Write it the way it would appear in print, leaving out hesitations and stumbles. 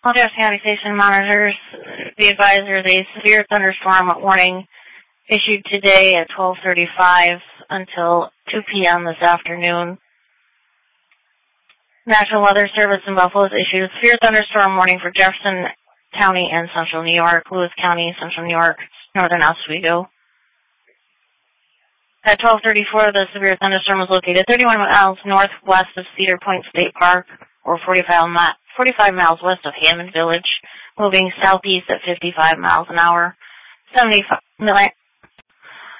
Jeff County Station monitors, be advised there's a severe thunderstorm warning issued today at 12:35 until 2 p.m. this afternoon. National Weather Service in Buffalo has issued a severe thunderstorm warning for Jefferson County and Central New York, Lewis County, Central New York, Northern Oswego. At 12:34, the severe thunderstorm was located 31 miles northwest of Cedar Point State Park, or 45 miles west of Hammond Village, moving southeast at 55 miles an hour. 75